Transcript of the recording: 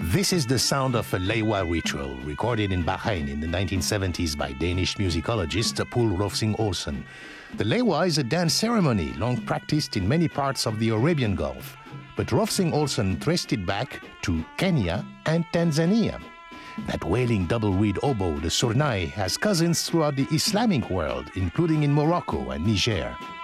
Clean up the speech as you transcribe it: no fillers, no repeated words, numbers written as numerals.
This is the sound of a Lewa ritual, recorded in Bahrain in the 1970s by Danish musicologist Poul Rovsing Olsen. The Lewa is a dance ceremony long practiced in many parts of the Arabian Gulf, but Rovsing Olsen traced it back to Kenya and Tanzania. That wailing double-reed oboe, the surnai, has cousins throughout the Islamic world, including in Morocco and Niger.